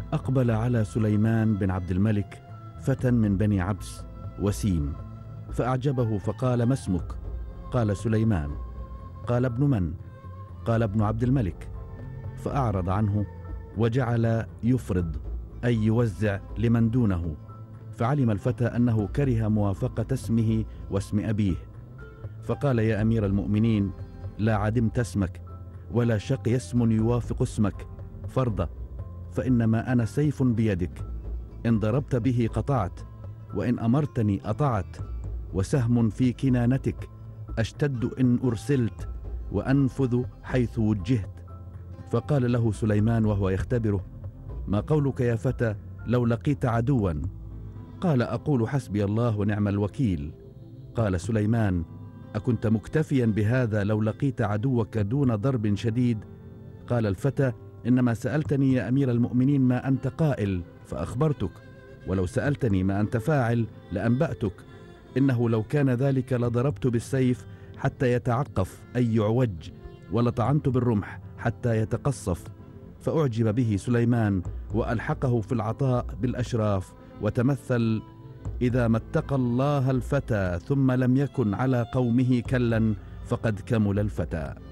أقبل على سليمان بن عبد الملك فتى من بني عبس وسيم، فأعجبه فقال: ما اسمك؟ قال: سليمان. قال: ابن من؟ قال: ابن عبد الملك. فأعرض عنه وجعل يفرض، أي يوزع لمن دونه. فعلم الفتى أنه كره موافقة اسمه واسم أبيه، فقال: يا أمير المؤمنين، لا عدمت اسمك ولا شقي اسم يوافق اسمك، فرض، فإنما أنا سيف بيدك، إن ضربت به قطعت، وإن أمرتني أطعت، وسهم في كنانتك، أشتد إن أرسلت وأنفذ حيث وجهت. فقال له سليمان وهو يختبره: ما قولك يا فتى لو لقيت عدوا؟ قال: أقول حسبي الله ونعم الوكيل. قال سليمان: أكنت مكتفيا بهذا لو لقيت عدوك دون ضرب شديد؟ قال الفتى: إنما سألتني يا أمير المؤمنين ما أنت قائل فأخبرتك، ولو سألتني ما أنت فاعل لأنبأتك، إنه لو كان ذلك لضربت بالسيف حتى يتعقف أي يعوج، ولطعنت بالرمح حتى يتقصف. فأعجب به سليمان وألحقه في العطاء بالأشراف، وتمثل: إذا ما اتقى الله الفتى ثم لم يكن على قومه كلا فقد كمل الفتى.